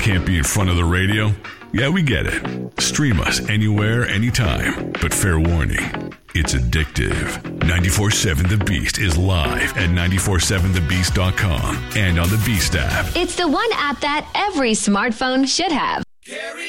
can't be in front of the radio? Yeah, we get it. Stream us anywhere, anytime. But fair warning, it's addictive. 94.7 The Beast is live at 947thebeast.com and on the Beast app. It's the one app that every smartphone should have.